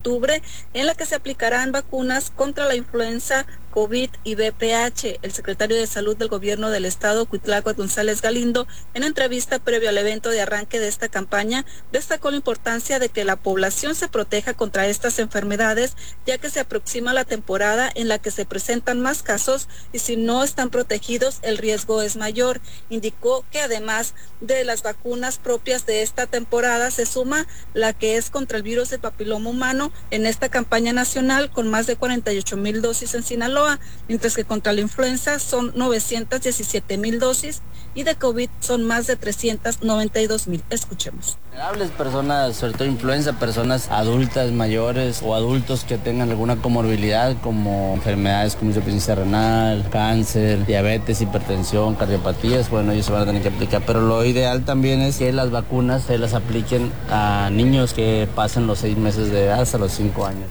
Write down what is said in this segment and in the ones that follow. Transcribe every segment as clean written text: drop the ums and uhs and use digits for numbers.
octubre, en la que se aplicarán vacunas contra la influenza, COVID y VPH. El secretario de Salud del Gobierno del Estado, Cuitláhuac González Galindo, en entrevista previo al evento de arranque de esta campaña, destacó la importancia de que la población se proteja contra estas enfermedades, ya que se aproxima la temporada en la que se presentan más casos y si no están protegidos el riesgo es mayor. Indicó que además de las vacunas propias de esta temporada se suma la que es contra el virus de papiloma humano en esta campaña nacional con más de 48,000 dosis en Sinaloa, mientras que contra la influenza son 917,000 dosis y de COVID son más de 392,000. Escuchemos. Personas, sobre todo influenza, personas adultas, mayores o adultos que tengan alguna comorbilidad como enfermedades como insuficiencia renal, cáncer, diabetes, hipertensión, cardiopatías, bueno, ellos se van a tener que aplicar, pero lo ideal también es que las vacunas se las apliquen a niños que pasen los 6 meses de edad hasta los 5 años.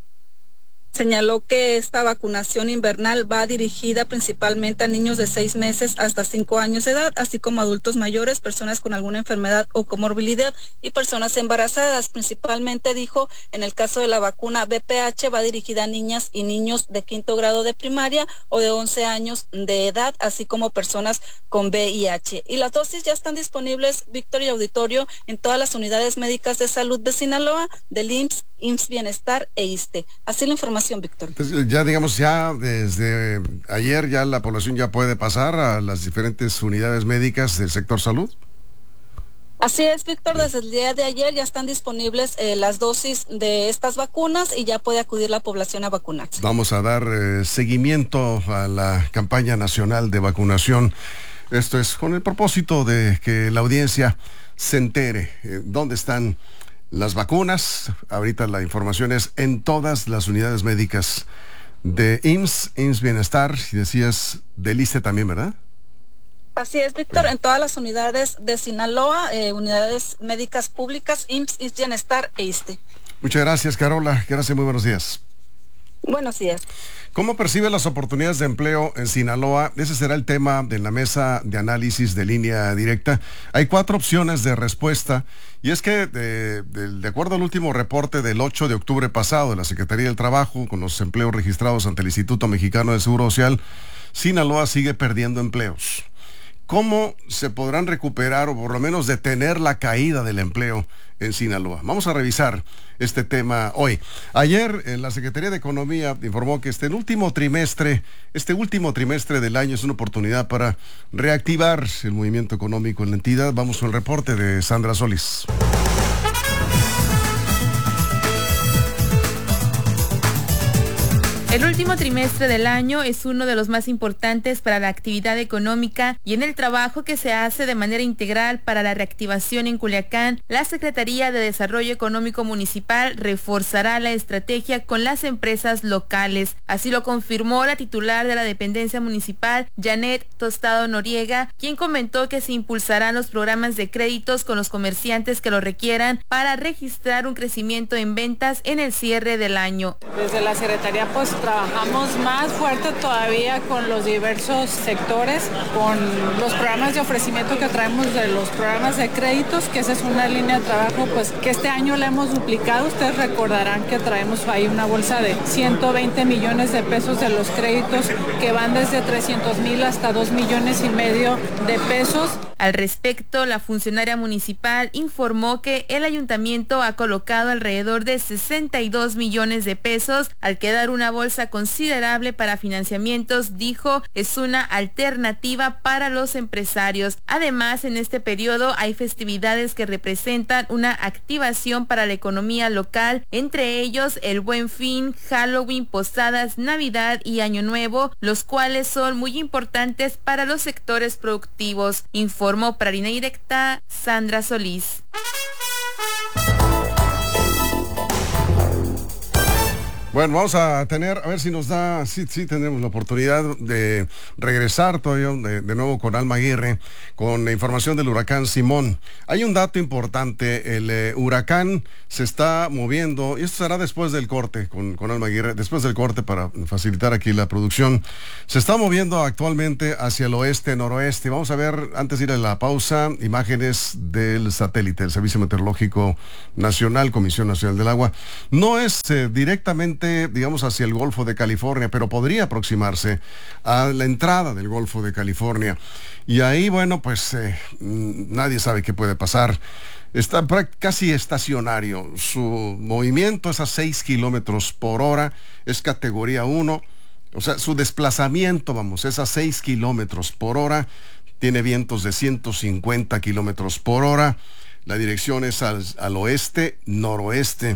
Señaló que esta vacunación invernal va dirigida principalmente a niños de 6 meses hasta 5 años de edad, así como adultos mayores, personas con alguna enfermedad o comorbilidad y personas embarazadas. Principalmente, dijo, en el caso de la vacuna VPH va dirigida a niñas y niños de 5º grado de primaria o de 11 años de edad, así como personas con VIH. Y las dosis ya están disponibles, Víctor y auditorio, en todas las unidades médicas de salud de Sinaloa, del IMSS Bienestar e ISSSTE. Así la información, Víctor. Pues ya digamos, ya desde ayer ya la población ya puede pasar a las diferentes unidades médicas del sector salud. Así es, Víctor, desde el día de ayer ya están disponibles las dosis de estas vacunas y ya puede acudir la población a vacunarse. Vamos a dar seguimiento a la campaña nacional de vacunación. Esto es con el propósito de que la audiencia se entere dónde están las vacunas. Ahorita la información es en todas las unidades médicas de IMSS Bienestar, y decías del ISSSTE también, ¿verdad? Así es, Víctor, en todas las unidades de Sinaloa, unidades médicas públicas, IMSS Bienestar e ISSSTE. Muchas gracias, Carola. Gracias, muy buenos días. Buenos días. ¿Cómo percibe las oportunidades de empleo en Sinaloa? Ese será el tema de la mesa de análisis de Línea Directa. Hay 4 opciones de respuesta, y es que de acuerdo al último reporte del 8 de octubre pasado de la Secretaría del Trabajo, con los empleos registrados ante el Instituto Mexicano de Seguro Social, Sinaloa sigue perdiendo empleos. ¿Cómo se podrán recuperar o por lo menos detener la caída del empleo en Sinaloa? Vamos a revisar este tema hoy. Ayer la Secretaría de Economía informó que este último trimestre del año es una oportunidad para reactivar el movimiento económico en la entidad. Vamos con el reporte de Sandra Solís. El último trimestre del año es uno de los más importantes para la actividad económica y en el trabajo que se hace de manera integral para la reactivación en Culiacán, la Secretaría de Desarrollo Económico Municipal reforzará la estrategia con las empresas locales. Así lo confirmó la titular de la dependencia municipal, Janet Tostado Noriega, quien comentó que se impulsarán los programas de créditos con los comerciantes que lo requieran para registrar un crecimiento en ventas en el cierre del año. Desde la Secretaría, trabajamos más fuerte todavía con los diversos sectores, con los programas de ofrecimiento que traemos de los programas de créditos, que esa es una línea de trabajo que este año la hemos duplicado. Ustedes recordarán que traemos ahí una bolsa de 120 millones de pesos de los créditos que van desde 300,000 hasta 2,5 millones de pesos. Al respecto, la funcionaria municipal informó que el ayuntamiento ha colocado alrededor de 62 millones de pesos, al quedar una bolsa considerable para financiamientos. Dijo, es una alternativa para los empresarios. Además, en este periodo hay festividades que representan una activación para la economía local, entre ellos el Buen Fin, Halloween, Posadas, Navidad y Año Nuevo, los cuales son muy importantes para los sectores productivos. Informó para Línea Directa, Sandra Solís. Bueno, vamos a ver si nos da, sí tenemos la oportunidad de regresar todavía de nuevo con Alma Aguirre, con la información del huracán Simón. Hay un dato importante, el huracán se está moviendo, y esto será después del corte con Alma Aguirre, después del corte para facilitar aquí la producción. Se está moviendo actualmente hacia el oeste-noroeste. Vamos a ver, antes de ir a la pausa, imágenes del satélite, el Servicio Meteorológico Nacional, Comisión Nacional del Agua. No es directamente, digamos, hacia el Golfo de California, pero podría aproximarse a la entrada del Golfo de California. Y ahí, bueno, pues nadie sabe qué puede pasar. Está casi estacionario. Su movimiento es a 6 kilómetros por hora, es categoría 1. O sea, su desplazamiento, vamos, es a 6 kilómetros por hora. Tiene vientos de 150 kilómetros por hora. La dirección es al oeste-noroeste.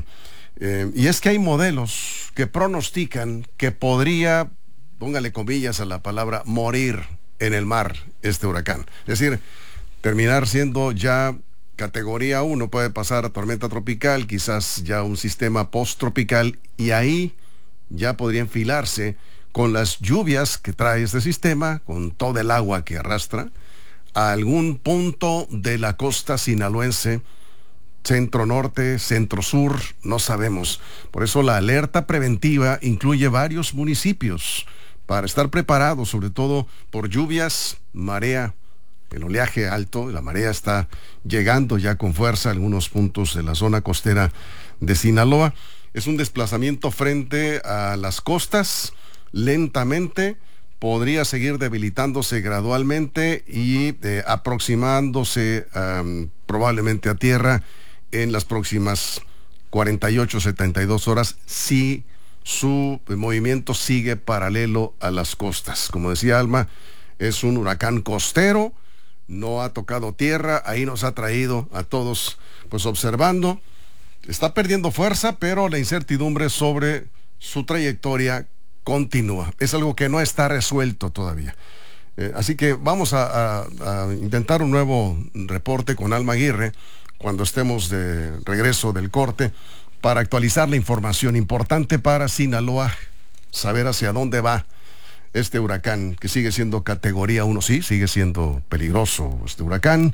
Y es que hay modelos que pronostican que podría, póngale comillas a la palabra, morir en el mar este huracán. Es decir, terminar siendo ya categoría 1, puede pasar a tormenta tropical, quizás ya un sistema post-tropical, y ahí ya podría enfilarse con las lluvias que trae este sistema, con todo el agua que arrastra, a algún punto de la costa sinaloense, centro-norte, centro-sur, no sabemos. Por eso la alerta preventiva incluye varios municipios para estar preparados, sobre todo por lluvias, marea, el oleaje alto. La marea está llegando ya con fuerza a algunos puntos de la zona costera de Sinaloa. Es un desplazamiento frente a las costas, lentamente, podría seguir debilitándose gradualmente y aproximándose probablemente a tierra en las próximas 48, 72 horas, si su movimiento sigue paralelo a las costas. Como decía Alma, es un huracán costero, no ha tocado tierra, ahí nos ha traído a todos pues observando. Está perdiendo fuerza, pero la incertidumbre sobre su trayectoria continúa. Es algo que no está resuelto todavía. Así que vamos a intentar un nuevo reporte con Alma Aguirre cuando estemos de regreso del corte, para actualizar la información importante para Sinaloa, saber hacia dónde va este huracán, que sigue siendo categoría 1, sí, sigue siendo peligroso este huracán.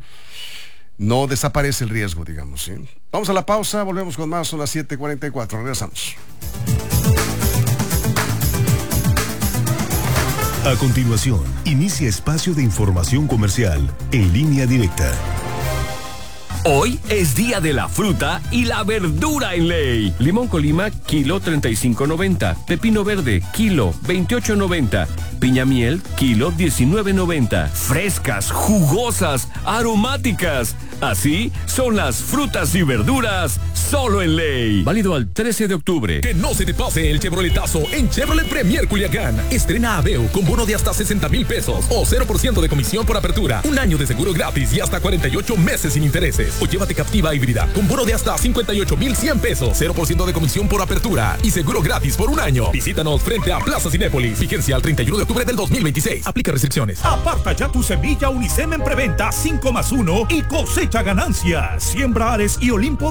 No desaparece el riesgo, digamos, ¿sí? Vamos a la pausa, volvemos con más, son las 7:44, regresamos. A continuación, inicia espacio de información comercial en línea directa. Hoy es día de la fruta y la verdura en Ley. Limón Colima, kilo 35.90. Pepino verde, kilo 28.90. Piña miel, kilo 19.90. Frescas, jugosas, aromáticas. Así son las frutas y verduras solo en Ley. Válido al 13 de octubre. Que no se te pase el Chevroletazo en Chevrolet Premier Culiacán. Estrena Aveo con bono de hasta 60,000 pesos o 0% de comisión por apertura. Un año de seguro gratis y hasta 48 meses sin intereses. O llévate Captiva híbrida con bono de hasta 58,100 pesos, 0% de comisión por apertura y seguro gratis por un año. Visítanos frente a Plaza Cinépolis. Vigencia al 31 de octubre del 2026. Aplica restricciones. Aparta ya tu semilla Unicem en preventa 5+1 y cosecha ganancias. Siembra Ares y Olimpo